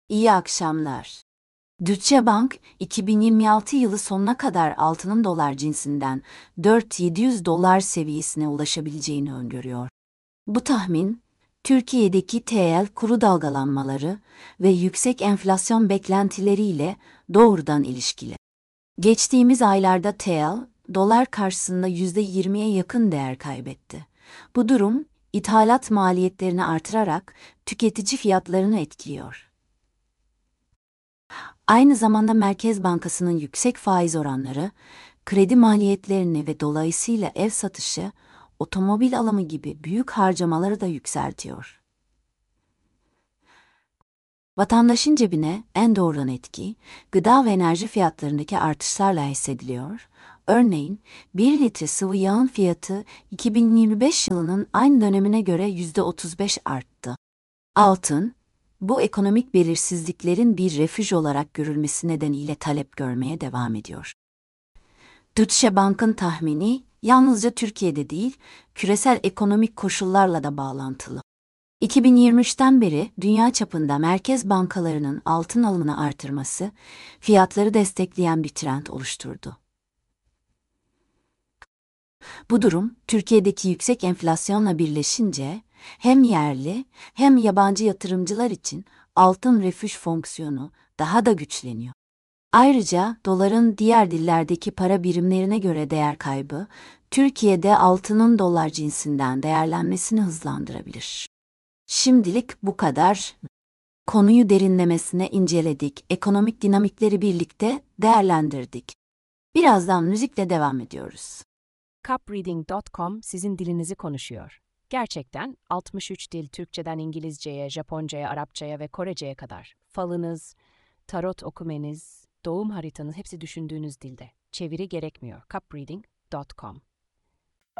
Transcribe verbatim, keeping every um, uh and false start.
İyi akşamlar. Deutsche Bank, iki bin yirmi altı yılı sonuna kadar altının dolar cinsinden dört bin yedi yüz dolar seviyesine ulaşabileceğini öngörüyor. Bu tahmin, Türkiye'deki T L kuru dalgalanmaları ve yüksek enflasyon beklentileriyle doğrudan ilişkili. Geçtiğimiz aylarda T L, dolar karşısında yüzde yirmiye yakın değer kaybetti. Bu durum, ithalat maliyetlerini artırarak tüketici fiyatlarını etkiliyor. Aynı zamanda Merkez Bankası'nın yüksek faiz oranları, kredi maliyetlerini ve dolayısıyla ev satışı, otomobil alımı gibi büyük harcamaları da yükseltiyor. Vatandaşın cebine en doğrudan etki, gıda ve enerji fiyatlarındaki artışlarla hissediliyor. Örneğin, bir litre sıvı yağın fiyatı iki bin yirmi beş yılının aynı dönemine göre yüzde otuz beş arttı. Altın, bu ekonomik belirsizliklerin bir refüj olarak görülmesi nedeniyle talep görmeye devam ediyor. Deutsche Bank'ın tahmini, yalnızca Türkiye'de değil, küresel ekonomik koşullarla da bağlantılı. iki bin yirmi üçten beri dünya çapında merkez bankalarının altın alımını artırması, fiyatları destekleyen bir trend oluşturdu. Bu durum, Türkiye'deki yüksek enflasyonla birleşince, hem yerli hem yabancı yatırımcılar için altın refüj fonksiyonu daha da güçleniyor. Ayrıca doların diğer dillerdeki para birimlerine göre değer kaybı, Türkiye'de altının dolar cinsinden değerlenmesini hızlandırabilir. Şimdilik bu kadar. Konuyu derinlemesine inceledik, ekonomik dinamikleri birlikte değerlendirdik. Birazdan müzikle devam ediyoruz. cup reading nokta com sizin dilinizi konuşuyor. Gerçekten altmış üç dil, Türkçeden İngilizceye, Japoncaya, Arapçaya ve Korece'ye kadar. Falınız, tarot okumeniz, doğum haritanız hepsi düşündüğünüz dilde. Çeviri gerekmiyor. cup reading nokta com